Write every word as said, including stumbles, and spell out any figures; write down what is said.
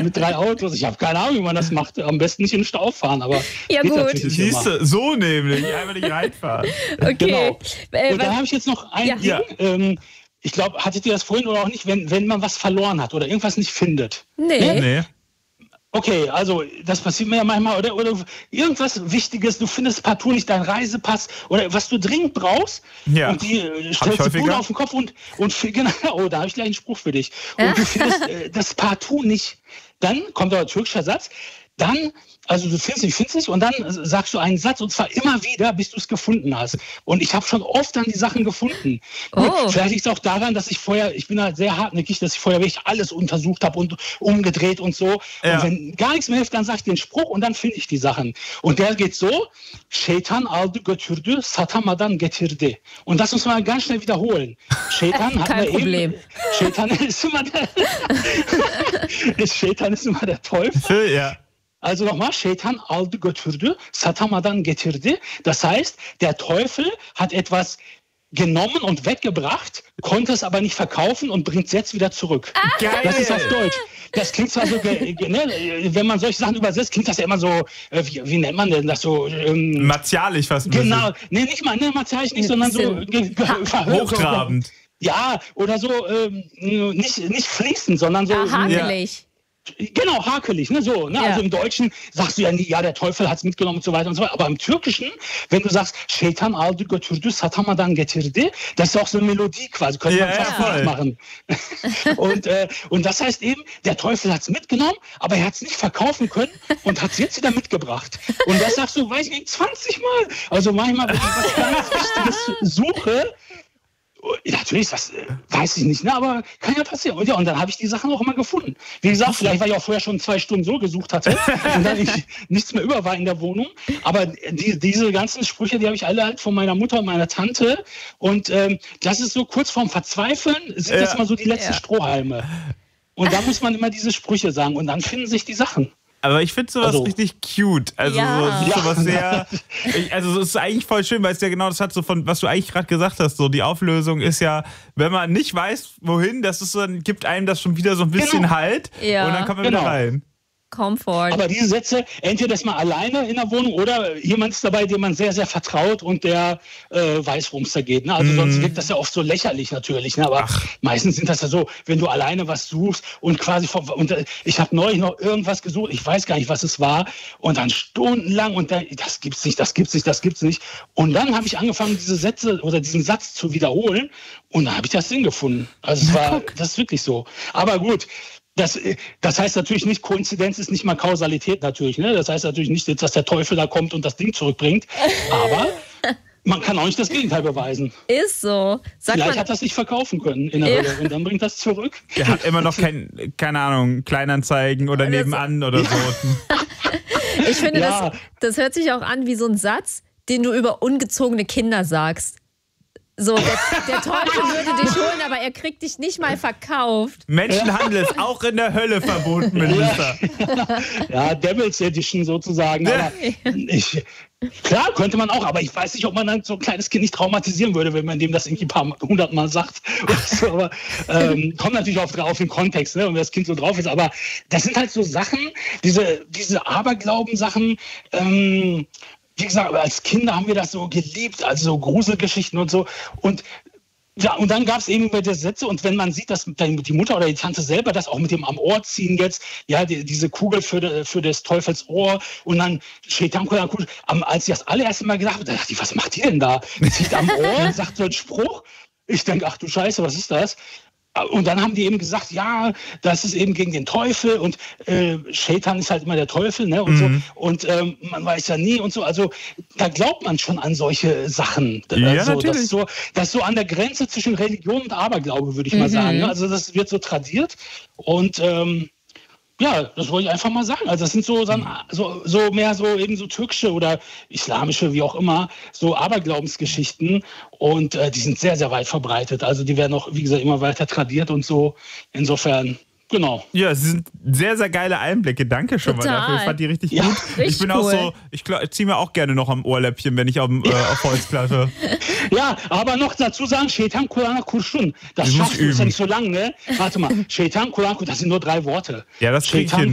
mit drei Autos. Ich habe keine Ahnung, wie man das macht. Am besten nicht in den Stau fahren, aber ja, geht gut. natürlich nicht immer. Siehst du, so nämlich, einfach nicht reinfahren. Okay. Genau. Äh, Und dann was- habe ich jetzt noch ein Ja. Ding. Ja. Ähm, ich glaube, hattet ihr das vorhin oder auch nicht, wenn, wenn man was verloren hat oder irgendwas nicht findet? nee. Nee. Okay, also das passiert mir ja manchmal. Oder, oder irgendwas Wichtiges, du findest partout nicht deinen Reisepass oder was du dringend brauchst. Ja. Und die äh, Hab ich stellst du häufiger. Bude auf den Kopf und, und f- genau, oh, da habe ich gleich einen Spruch für dich. Und du findest äh, das partout nicht. Dann kommt der türkische Satz. Dann, also du findest nicht, findest nicht und dann sagst du einen Satz und zwar immer wieder, bis du es gefunden hast. Und ich habe schon oft dann die Sachen gefunden. Gut, Oh. vielleicht liegt es auch daran, dass ich vorher, ich bin halt sehr hartnäckig, dass ich vorher wirklich alles untersucht habe und umgedreht und so. Ja. Und wenn gar nichts mehr hilft, dann sage ich den Spruch und dann finde ich die Sachen. Und der geht so, Şeytan aldı götürdü, satamadan getirdi. Und das muss man ganz schnell wiederholen. Şeytan hat Kein wir Problem. Eben, Şeytan ist immer der, Şeytan ist immer der Teufel. Ja. Also nochmal, Şeytan aldı götürdü, satamadan getirdi. Das heißt, der Teufel hat etwas genommen und weggebracht, konnte es aber nicht verkaufen und bringt es jetzt wieder zurück. Geil. Das ist auf Deutsch. Das klingt zwar so, ge- ge- ne, wenn man solche Sachen übersetzt, klingt das ja immer so, äh, wie, wie nennt man denn das so? Ähm, Martialisch fast ein bisschen. genau, nee, nicht mal, ne, martialisch nicht, sondern so Bisschen ge- ge- verhör- Hochtrabend. Ja, oder so, ähm, nicht, nicht fließend, sondern so. Ah, hakelig. Genau, hakelig, ne, so. Ne? Ja. Also im Deutschen sagst du ja nie, ja, der Teufel hat's mitgenommen und so weiter und so weiter. Aber im Türkischen, wenn du sagst, Şeytan aldı götürdü, satamadan getirdi, das ist auch so eine Melodie quasi, könnte Ja, man fast ja, voll. machen. und, äh, und das heißt eben, der Teufel hat's mitgenommen, aber er hat's nicht verkaufen können und hat's jetzt wieder mitgebracht. Und das sagst du, weiß ich nicht, zwanzig Mal. Also manchmal, wenn ich was ganz Wichtiges suche, natürlich, das äh, weiß ich nicht, ne? Aber kann ja passieren. Und, ja, und dann habe ich die Sachen auch immer gefunden. Wie gesagt, vielleicht, weil ich auch vorher schon zwei Stunden so gesucht hatte und dann ich nichts mehr über war in der Wohnung. Aber die, diese ganzen Sprüche, die habe ich alle halt von meiner Mutter und meiner Tante. Und ähm, das ist so kurz vorm Verzweifeln, sind das Ja. immer so die letzten Ja. Strohhalme. Und da muss man immer diese Sprüche sagen und dann finden sich die Sachen. Aber ich finde sowas Also- richtig cute. Also Ja. so, es ist Ja. sowas sehr. Ich, also es ist eigentlich voll schön, weil es ja genau das hat, so von, was du eigentlich gerade gesagt hast. So die Auflösung ist ja, wenn man nicht weiß, wohin, das ist so, dann gibt einem das schon wieder so ein bisschen Genau. Halt Ja. und dann kommt man Genau. wieder rein. Comfort. Aber diese Sätze, entweder ist man alleine in der Wohnung oder jemand ist dabei, dem man sehr, sehr vertraut und der äh, weiß, worum es da geht. Ne? Also Mhm. sonst wirkt das ja oft so lächerlich natürlich. Ne? Aber meistens sind das ja so, wenn du alleine was suchst und quasi vom, und äh, ich habe neulich noch irgendwas gesucht, ich weiß gar nicht, was es war, und dann stundenlang und dann, das gibt's nicht, das gibt's nicht, das gibt's nicht. Und dann habe ich angefangen, diese Sätze oder diesen Satz zu wiederholen und dann habe ich das Sinn gefunden. Also es war, das ist wirklich so. Aber gut. Das, das heißt natürlich nicht, Koinzidenz ist nicht mal Kausalität natürlich. Ne? Das heißt natürlich nicht, dass der Teufel da kommt und das Ding zurückbringt. Aber man kann auch nicht das Gegenteil beweisen. Ist so. Sag Vielleicht mal, hat das nicht verkaufen können in der Ja. Hölle und dann bringt das zurück. Der hat immer noch kein, keine Ahnung, Kleinanzeigen oder Oder so. nebenan oder so. ich finde, Ja. das, das hört sich auch an wie so ein Satz, den du über ungezogene Kinder sagst. So, der, der Teufel würde dich holen, aber er kriegt dich nicht mal verkauft. Menschenhandel ist auch in der Hölle verboten, Minister. Ja, Devil's Edition sozusagen. Aber ich, klar, könnte man auch, aber ich weiß nicht, ob man dann so ein kleines Kind nicht traumatisieren würde, wenn man dem das irgendwie ein paar hundert Mal sagt. Oder so. Aber ähm, kommt natürlich auf, auf den Kontext, ne, und wer das Kind so drauf ist. Aber das sind halt so Sachen, diese, diese Aberglauben-Sachen, ähm, wie gesagt, als Kinder haben wir das so geliebt, also so Gruselgeschichten und so. Und ja, und dann gab es eben über die Sätze, und wenn man sieht, dass die Mutter oder die Tante selber das auch mit dem am Ohr ziehen jetzt, ja, die, diese Kugel für, de, für des Teufels Ohr, und dann Şeytan Kugel, als ich das allererste Mal gedacht habe, da dachte ich, was macht die denn da? Zieht am Ohr, sagt so einen Spruch. Ich denke, ach du Scheiße, was ist das? Und dann haben die eben gesagt, ja, das ist eben gegen den Teufel und äh, Şeytan ist halt immer der Teufel, ne, und Mhm. so. Und ähm, man weiß ja nie und so. Also da glaubt man schon an solche Sachen. Ja, also, natürlich. Das ist, so, das ist so an der Grenze zwischen Religion und Aberglaube, würde ich mal sagen. Ne? Also das wird so tradiert und ähm, ja, das wollte ich einfach mal sagen. Also das sind so, dann, so, so mehr so eben so türkische oder islamische, wie auch immer, so Aberglaubensgeschichten. Und äh, die sind sehr, sehr weit verbreitet. Also die werden auch, wie gesagt, immer weiter tradiert und so. Insofern, genau. Ja, es sind sehr, sehr geile Einblicke. Danke schon Total. mal dafür. Ich fand die richtig Ja, gut. Ich richtig bin auch cool. so, ich, glaub, ich ziehe mir auch gerne noch am Ohrläppchen, wenn ich auf, dem, äh, auf Holzplatte. Ja, aber noch dazu sagen, Şeytan Kur'an'a kurşun. Das Das muss schaffst du, ist ja üben. nicht so lang, ne? Warte mal, Şeytan Kur'an, das sind nur drei Worte. Ja, das krieg ich Şeytan hin.